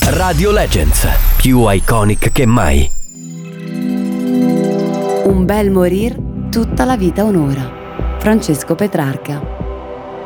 Radio Legends, più iconic che mai. Un bel morir, tutta la vita un'ora. Francesco Petrarca.